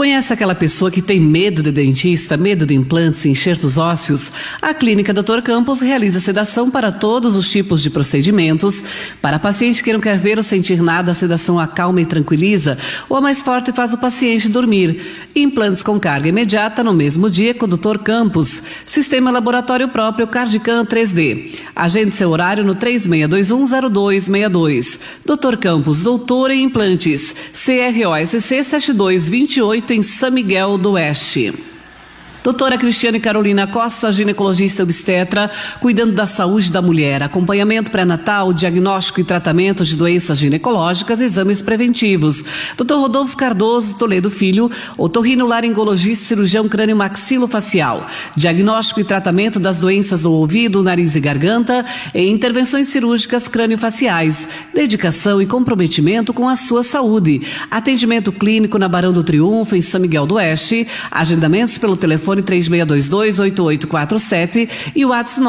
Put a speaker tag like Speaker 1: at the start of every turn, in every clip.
Speaker 1: Conhece aquela pessoa que tem medo de dentista, medo de implantes e enxertos ósseos? A Clínica Dr. Campos realiza sedação para todos os tipos de procedimentos. Para paciente que não quer ver ou sentir nada, a sedação acalma e tranquiliza, ou a mais forte faz o paciente dormir. Implantes com carga imediata no mesmo dia com o Dr. Campos. Sistema laboratório próprio Cardican 3D. Agende seu horário no 36210262. Dr. Campos, doutor em implantes. CROSC 7228 em São Miguel do Oeste. Doutora Cristiane Carolina Costa, ginecologista obstetra, cuidando da saúde da mulher, acompanhamento pré-natal, diagnóstico e tratamento de doenças ginecológicas, exames preventivos. Dr. Rodolfo Cardoso Toledo Filho, otorrinolaringologista, cirurgião crânio-maxilofacial, diagnóstico e tratamento das doenças do ouvido, nariz e garganta e intervenções cirúrgicas crânio-faciais, dedicação e comprometimento com a sua saúde. Atendimento clínico na Barão do Triunfo, em São Miguel do Oeste, agendamentos pelo telefone 3622-8847 e o WhatsApp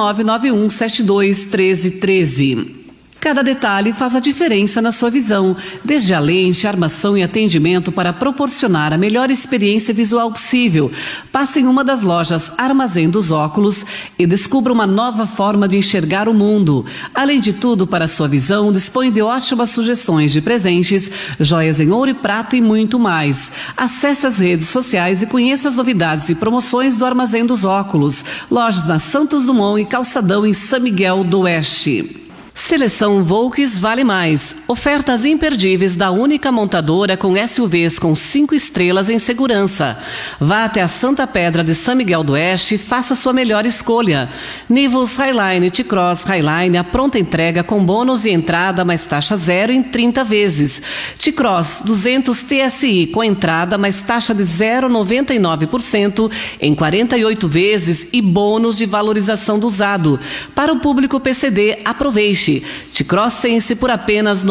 Speaker 1: 991721313. Cada detalhe faz a diferença na sua visão, desde a lente, armação e atendimento para proporcionar a melhor experiência visual possível. Passe em uma das lojas Armazém dos Óculos e descubra uma nova forma de enxergar o mundo. Além de tudo, para a sua visão, dispõe de ótimas sugestões de presentes, joias em ouro e prata e muito mais. Acesse as redes sociais e conheça as novidades e promoções do Armazém dos Óculos. Lojas na Santos Dumont e Calçadão em São Miguel do Oeste. Seleção Volks Vale Mais. Ofertas imperdíveis da única montadora com SUVs com 5 estrelas em segurança. Vá até a Santa Pedra de São Miguel do Oeste e faça sua melhor escolha. Nivus Highline T-Cross Highline, a pronta entrega com bônus e entrada mais taxa zero em 30 vezes. T-Cross 200 TSI com entrada mais taxa de 0,99% em 48 vezes e bônus de valorização do usado. Para o público PCD, aproveite. T-Cross Sense por apenas R$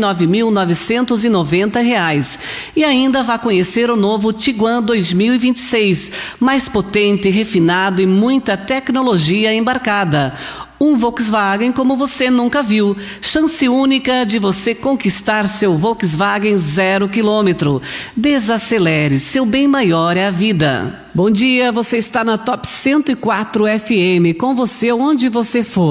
Speaker 1: 99.990. E ainda vá conhecer o novo Tiguan 2026, mais potente, refinado e muita tecnologia embarcada. Um Volkswagen como você nunca viu. Chance única de você conquistar seu Volkswagen 0 km. Desacelere, seu bem maior é a vida. Bom dia, você está na Top 104 FM, com você onde você for.